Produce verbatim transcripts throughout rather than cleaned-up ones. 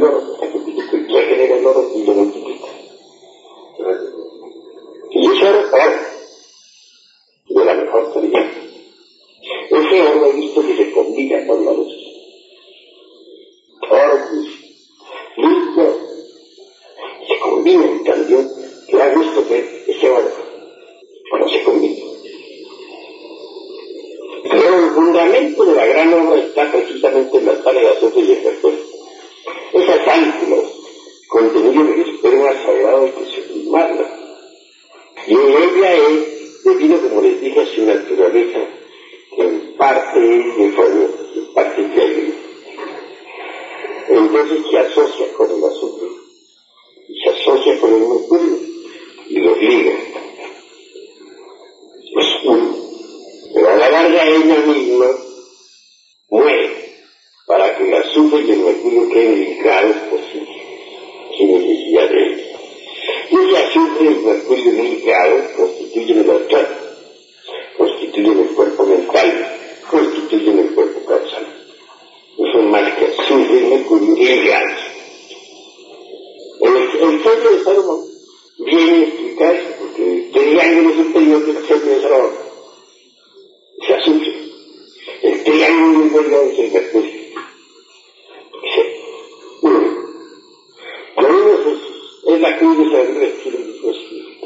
oro, regenera el oro y lo multiplica. Y ese oro es oro, de la mejor calidad. Ese oro he visto que se combina con la luz. Oro limpio, se combina en cambio, que da gusto ver ese oro, cuando se combina. Pero el fundamento de la gran obra está precisamente en la sal, el azufre y el mercurio. Esa sal, como contenido del esperma sagrado, hay que sublimarla. Y ella es, debido, como les dije, a su naturaleza, en parte de fuego, en parte de aire. Entonces se asocia con el azufre, y se asocia con el mercurio, y los liga. Es uno. Pero a la larga ella misma muere para que el azufre y el mercurio queden ligados por sí, sin necesidad de él. Y ese azufre y el mercurio ligados constituyen el astral, constituyen el cuerpo mental, constituyen el cuerpo causal. No son más que azufre y mercurio ligados. El, el centro de Salomón viene a explicarse, porque el triángulo superior del centro de Salomón se azufre. El triángulo inferior es el mercurio. Uno. Con uno es la cruz de San Retiro de Dios.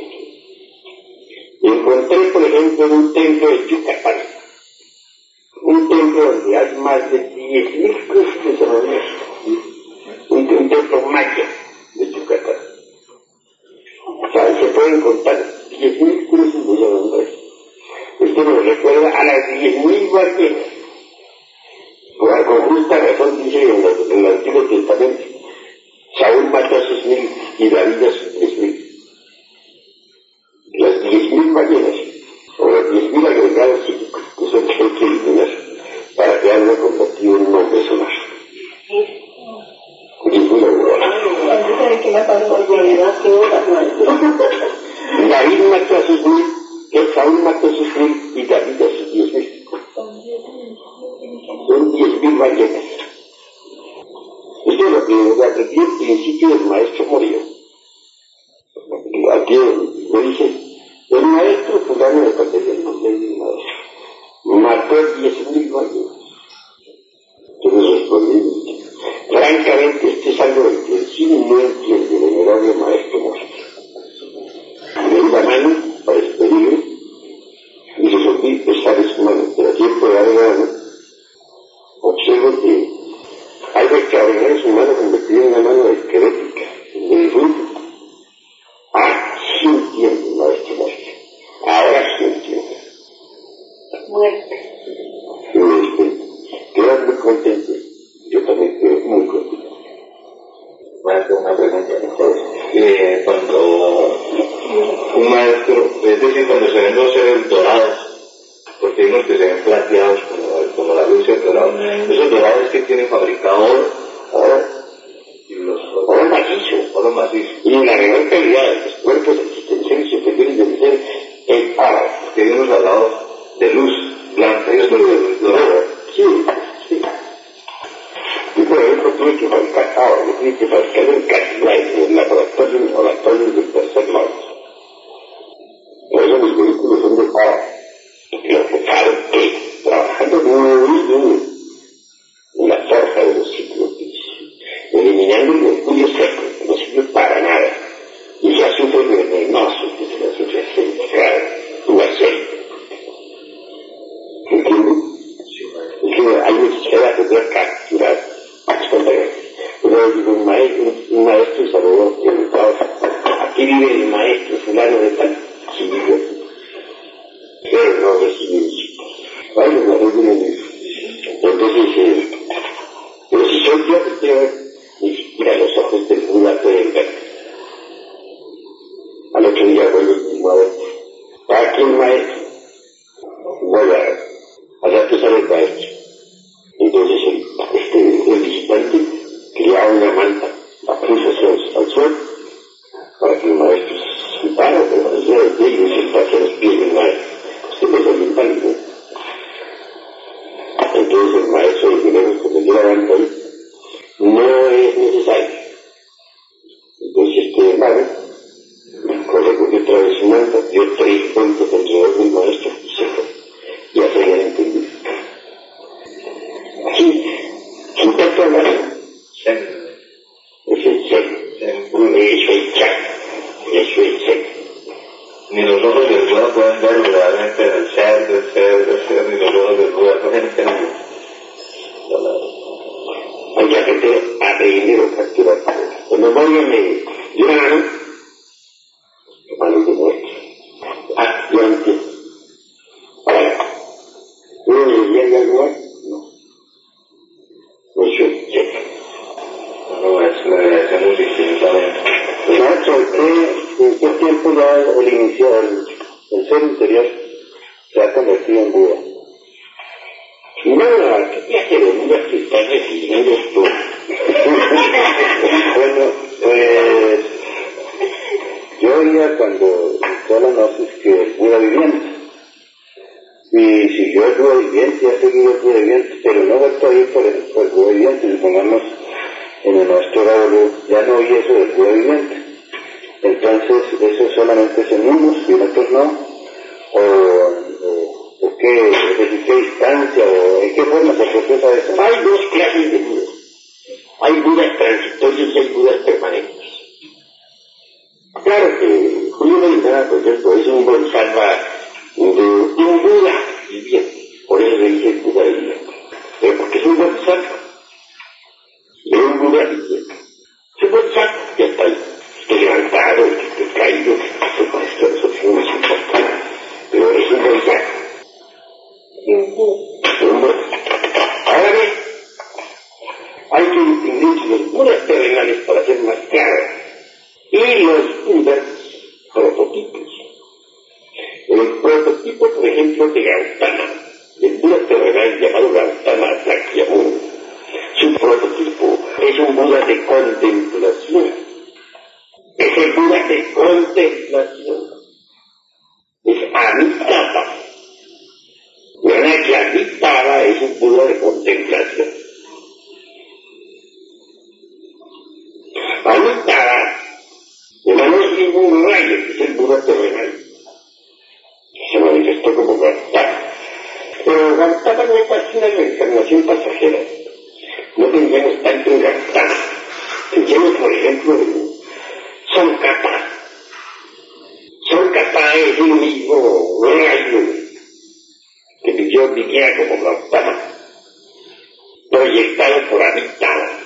Encontré, por ejemplo, en un templo de Yucatán, un templo donde hay más de diez mil cruces de San Lorenzo, un, un templo maya de Yucatán. O sea, se pueden contar diez mil cruces de San Lorenzo. Esto nos recuerda a las diez mil ballenas. Con justa razón dice en, la, en el Antiguo Testamento, Saúl mató a sus mil y David a sus diez mil. Las diez mil ballenas, o las diez mil agregados psíquicos, que son que hay que eliminar para que algo convertido en un hombre solar. Diez mil agregados. David mató a sus mil, que Saúl mató a sus mil y David a sus diez mil. Son diez mil ballenas. Esto es lo que lo aprendí al principio del maestro murió. Aquí me dice, el maestro fulano de Pateria, el nombre del maestro, mató diez mil ballenas. Yo le respondí, francamente, este es algo del que el cine no entiende el venerable maestro murió. Le di la mano para despedirlo y resolví besar su mano, pero a tiempo de dar la mano, observo que algo extraordinario en su mano convertido en una mano esquelética, de grupo. Ah, sí entiendo, maestro, maestro. Ahora sí entiendo. Muerte. Y me dice, quedas muy contento. Yo también quedo muy contento. Maestro, una pregunta. Eh, cuando un maestro, es decir, cuando se ven los seres dorados, porque hay unos que se ven plateados como, como la luz del dorado, esos dorados que tienen fabricado oro, oro, y los oro macizo, oro macizo, y la menor calidad de los cuerpos existenciales superiores debe ser el oro, que hemos hablado de luz blanca, y esto es dorado. Sí, sí. Y por ejemplo, tiene que fabricar oro, tiene que fabricar en cantidad en el laboratorio, en laboratorios del tercer mundo. Por eso mis vehículos son de oro. Lo que sabe que trabajando muy bien en la forja de los ciclos, eliminando el mercurio seco, que no sirve para nada, y se azufre venenoso, que es el azufre aceitado, tu aceite. ¿Entiendes? Es que hay necesidad de poder capturar bastante. Pero digo, un maestro, un maestro saludó que me trabaja. Aquí vive el maestro fulano de tal, si vive aquí. Pero no recibe visitas. Vale, no recibe visitas. Entonces, eh, pero si soy yo que quiero ver, ni siquiera los ojos del Buda pueden ver. Al otro día vuelvo el mismo a ver. ¿Para qué el maestro? Voy a, a dar que sale el maestro. Entonces, el, este, el visitante crea una manta, la puso hacia al suelo, para que el maestro se sentara, pero el suelo de pie y se sentara a los pies del maestro. Usted me está inventando, ¿no? Entonces el maestro de dinero que me dio la manta ahí, no es necesario. aprender o capturar poder. Cuando memoria me llamaron, hermanos de muerte. Ah, yo antes. Ahora, ¿uno le llega al lugar? No. No, yo sé. No, es la agradecemos infinitamente. Nacho, ¿qué, ¿en qué tiempo ya el inicial, el, el ser interior se ha convertido en Buda? No, ¿qué clase de Buda te estás refiriendo tú? Bueno, pues yo oía cuando inició la gnosis que el Buda viviente, y siguió el Buda viviente y ha seguido el Buda viviente, pero no ha vuelto a ir por el, por el Buda viviente. Supongamos en el maestro Gabriel ya no oí eso del Buda viviente. Entonces, eso solamente es en unos y en otros no, o, o, o qué, es decir, qué distancia, o en qué forma se procesa eso. Hay dos clases de Budas. Hay Budas transitorios y hay Budas permanentes. Claro que Julio Medina, por ejemplo, es un bodhisattva de un Buda viviente, por eso le dice Buda viviente, pero porque es un bodhisattva de un Buda viviente. Es un bodhisattva que está ahí, esté levantado, que esté caído, que esté eso no es importante, pero es un bodhisattva. Un Buda. Ahora bien, hay que distinguir los Budas terrenales para ser más claros y los Budas prototipos. El prototipo, por ejemplo, de Gautama, el Buda terrenal llamado Gautama Sakyamuni, su prototipo es un Buda de contemplación. Es el Buda de contemplación. Es Amitabha. ¿Verdad que Amitabha es un Buda de contemplación? Amitabha, hermano, es ningún rayo, que es el Buda terrenal. Se manifestó como Gautama. Pero Gautama no es más una reencarnación pasajera. No pensemos tanto en Gautama. Pensemos, por ejemplo, en Tsongkhapa. Tsongkhapa es un mismo rayo que vivió viviera como Gautama, proyectado por Amitabha.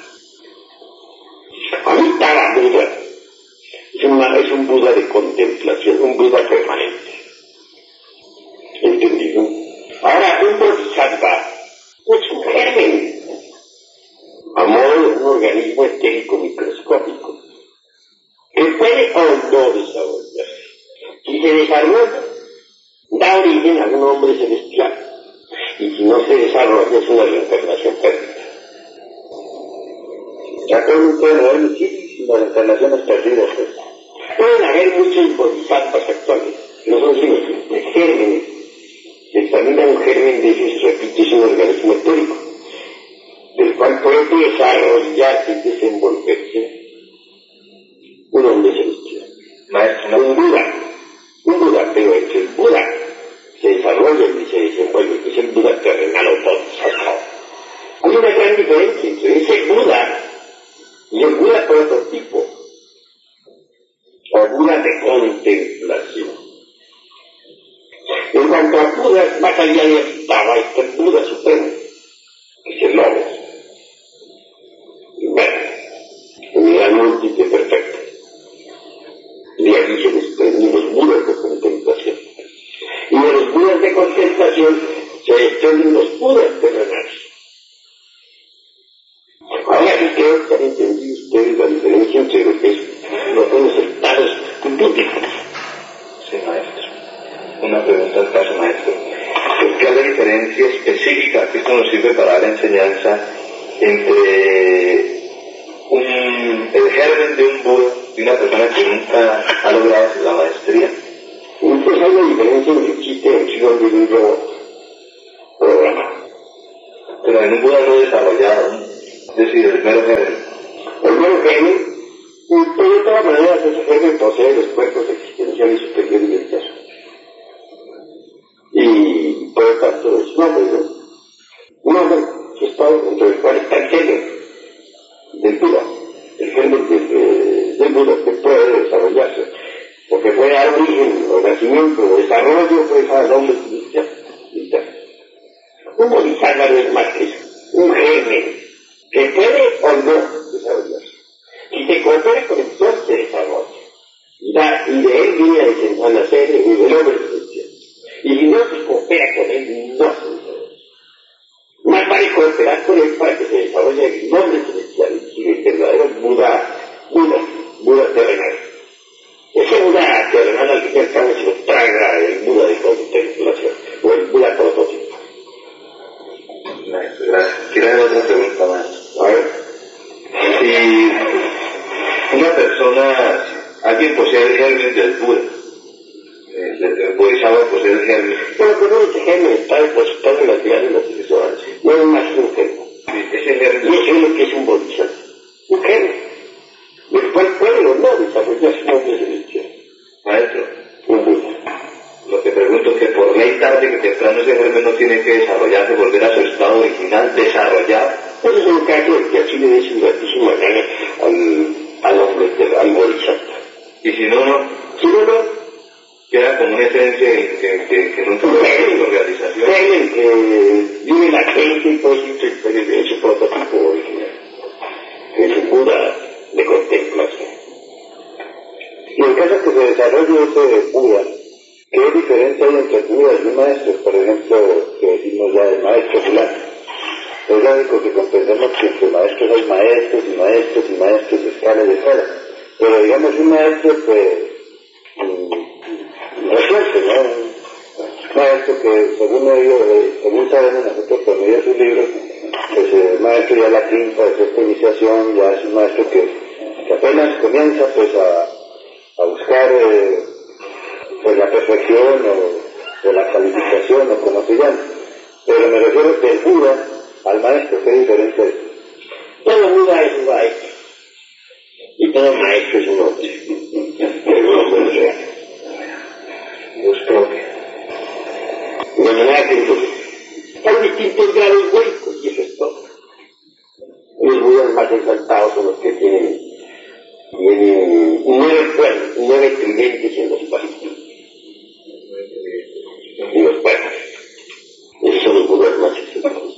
Amitabha Buda es, una, es un Buda de contemplación, un Buda permanente. ¿Entendido? Ahora, un bodhisattva es un germen, a modo de un organismo etérico microscópico, que puede o no desarrollarse. Si se desarrolla, da origen a un hombre celestial, y si no se desarrolla, es una reencarnación perdida. Ya todo un pueblo hay muchísimas reencarnaciones perdidas. Pues. Pueden haber muchos bodhisattvas actuales, no son sino simples gérmenes. Se examina un germen de esos, repito, es un organismo etérico, del cual puede desarrollarse y desenvolverse un hombre celestial. Maestro, Un Buda, un Buda, pero entre el Buda se desarrolla y se desenvuelve, que es el Buda terrenal o bodhisattva. Hay una gran diferencia entre ese Buda y el Buda prototipo, o Buda de contemplación. En cuanto a Buda, más allá de Amitabha está el Buda supremo, que es el Logos. Bueno, unidad múltiple perfecta. De aquí se desprenden los Budas de contemplación. Y de los Budas de contemplación se desprenden los Budas terrenales. Ahora sí creo que han entendido ustedes la diferencia entre lo que es los dos estados cultúricos. Sí, maestro. Una pregunta al caso, maestro. ¿Qué es la diferencia específica que esto nos sirve para dar enseñanza entre un, el germen de un Buda y una persona que nunca ha logrado la maestría? Pues hay una diferencia en que existe en Chile de libro programa. Pero en un Buda no desarrollado, es decir, el mero germen. El mero germen, pues de todas maneras ese germen posee los cuerpos existenciales superiores del caso. Y por tanto es un hombre, ¿no? Un hombre que está dentro del cual está el germen del Buda, el germen del, del Buda que puede desarrollarse, porque puede dar origen o nacimiento o desarrollo, puede dar hombre celestial. Un bodhisattva no es más que eso, un germen que puede o no opera con el todo se desarrolla. Y, da, y de él viene a, a nacer el hombre esencial. Y si no se coopera con él, no se desarrolla. Más vale cooperar con él para que se desarrolle el nombre celestial, y el verdadero Buda, Buda, Buda terrenal. Ese Buda terrenal al fin y al cabo se lo traga el Buda de contemplación, o el Buda prototipo. Gracias. Quiero hacer otra pregunta más. A ver. Si una persona, alguien posee el germen del Buda, el, el Bodhisattva posee el germen. Bueno, pero ese germen está depositado en las glándulas sexuales. No es más que un germen. Sí, ese germen. Y eso es lo que es un bodhisattva. Un germen. Después puede o no desarrollar su nombre celestial. Maestro, Un Buda. lo que pregunto es que por ley tarde que temprano ese germen no tiene que desarrollarse, volver a su estado original, desarrollar. Ese es un caso de que así le dé su gratísima gana al, al hombre, al bodhisattva. Y si no, no, Si no, no, queda como una esencia que, que, que, que nunca puede haber su realización. germen que vive la gente y todo eso en su prototipo original. Es un Buda de contemplación. Y en caso que se desarrolle ese Buda, ¿qué diferencia hay entre Budas y maestros? Por ejemplo, que decimos ya el maestro fulano. Es lógico que comprendemos que entre maestros hay maestros y maestros y maestros de escala y de escala. Pero digamos un maestro pues resuelto, ¿no? Un maestro que según ellos, según sabemos nosotros por medio de sus libros, pues el maestro ya la quinta de sexta iniciación, ya es un maestro que, que apenas comienza pues a, a buscar eh, pues la perfección o, o la calificación o como se llama. Pero me refiero del Buda al maestro, ¿qué diferencia es? Todo Buda es un maestro. Y todo maestro es un hombre. Es un hombre real. Luz propia. De manera que entonces hay distintos grados huecos y eso es todo. Los Budas más exaltados son los que tienen, tienen nueve cuernos, nueve tridentes en los palos. Y los cuernos. Esos son los Budas más exaltados.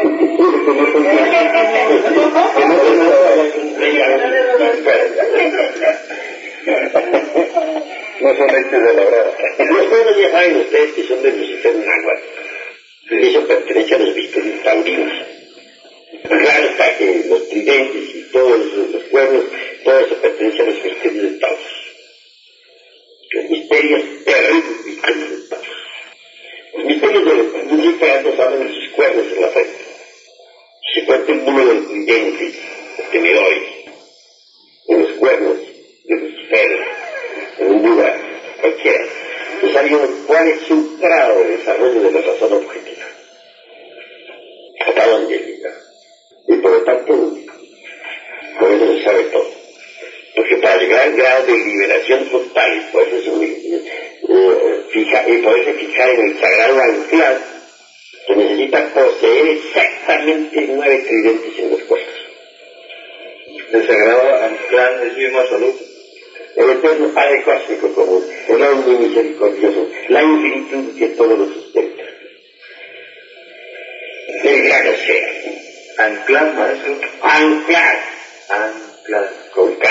No son hechos de la brava. Los buenos ya saben ustedes que son de Lucifer Náhuatl. Y eso pertenece a los vistores taurinos. Claro está que los tridentes y todos los, los cuernos, todo eso pertenece a los misterios de Taos. Los misterios terribles misterios de Taos. Los misterios de Lucifer nos hablan de sus cuernos en la frente. Si se cuenta el número del tridente que me doy, en los cuernos de Lucifer, en un lugar cualquiera, pues sabemos cuál es su grado de desarrollo de la razón objetiva. Hasta dónde llega. Y por lo tanto, por eso se sabe todo. Porque para llegar al grado de liberación total, y por eso se uh, fija, y por eso fijar en el sagrado anclar, se necesita poseer exactamente nueve tridentes en los cuerpos. El sagrado anclar es mismo absoluto. El eterno Padre Cósmico común, el hombre misericordioso, la infinitud que todo lo sustenta. El gran océano. Anclar, maestro. Anclar. Anclar. Con K.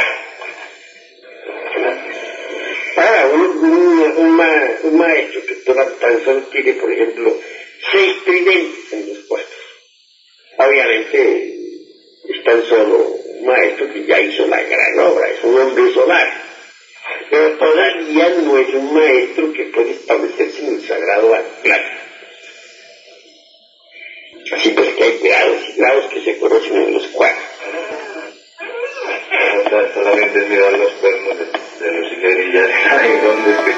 Ahora, un, un, un, ma, un maestro que tan solo tiene, por ejemplo, seis tridentes en los puestos. Obviamente, es tan solo un maestro que ya hizo la gran obra, es un hombre solar. Pero todavía no es un maestro que puede establecerse en el sagrado anclaje. Así pues que hay grados y grados que se conocen en los cuadros. O sea, solamente es mirar los cuernos de, de Lucifer y ya saben dónde es que